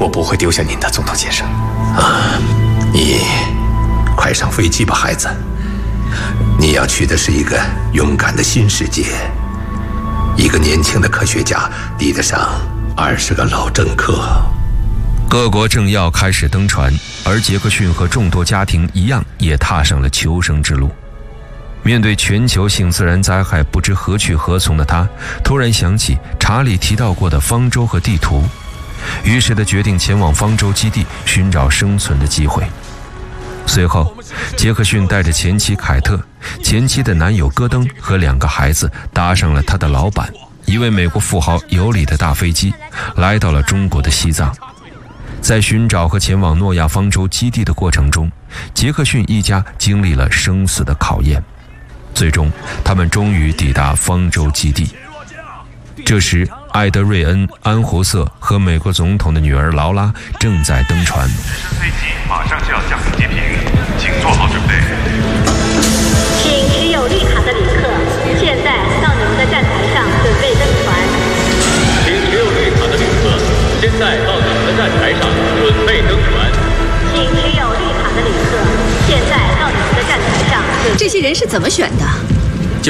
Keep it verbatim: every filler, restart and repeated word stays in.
我不会丢下您的，总统先生。 啊，你快上飞机吧，孩子。你要去的是一个勇敢的新世界，一个年轻的科学家抵得上二十个老政客。 各国政要开始登船，而杰克逊和众多家庭一样，也踏上了求生之路。面对全球性自然灾害不知何去何从的他，突然想起查理提到过的方舟和地图，于是他决定前往方舟基地寻找生存的机会。随后，杰克逊带着前妻凯特、前妻的男友戈登和两个孩子，搭上了他的老板一位美国富豪尤里的大飞机，来到了中国的西藏。在寻找和前往诺亚方舟基地的过程中，杰克逊一家经历了生死的考验，最终他们终于抵达方舟基地。这时，艾德瑞恩·安胡瑟和美国总统的女儿劳拉正在登船。 飞机马上就要降临地平线，请做好准备。 请持有绿卡的旅客现在到你们的站台上准备登船。 请持有绿卡的旅客现在到你们的站台上准备登船。 请持有绿卡的旅客现在到你们的站台上准备。 这些人是怎么选的？